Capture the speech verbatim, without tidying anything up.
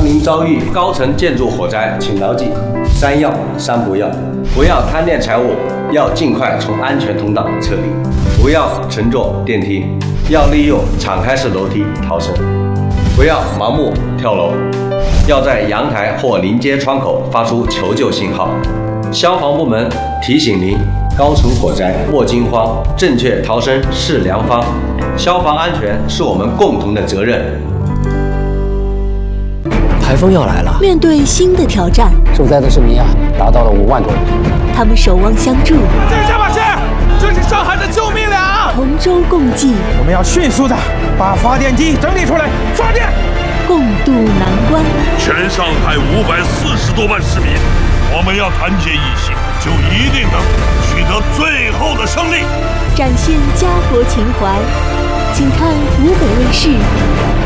您遭遇高层建筑火灾，请牢记三要三不要：不要贪恋财物，要尽快从安全通道撤离；不要乘坐电梯，要利用敞开式楼梯逃生；不要盲目跳楼，要在阳台或临街窗口发出求救信号。消防部门提醒您：高层火灾莫惊慌，正确逃生是良方。消防安全是我们共同的责任。 台风要来了， 面对新的挑战， 受灾的市民啊，达到了五万多人。 他们守望相助， 这是加马士，这是上海的救命粮， 同舟共济。 我们要迅速的把发电机整理出来，发电， 共度难关。 全上海五百四十多万市民，我们要团结一心，就一定能取得最后的胜利。 展现家国情怀，请看湖北卫视